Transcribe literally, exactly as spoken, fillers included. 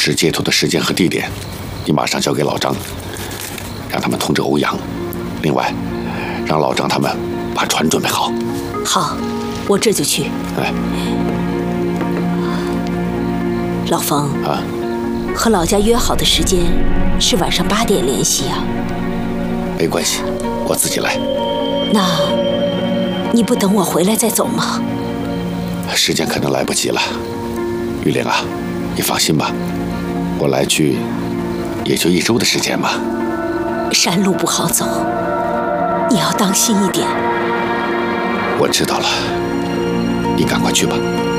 是接头的时间和地点，你马上交给老张，让他们通知欧阳。另外，让老张他们把船准备好。 好，我这就去。 哎， 老冯啊， 和老家约好的时间是晚上八点联系啊。 没关系，我自己来。 那，你不等我回来再走吗？ 时间可能来不及了，玉玲啊，你放心吧，我来去也就一周的时间嘛。 山路不好走，你要当心一点。 我知道了，你赶快去吧。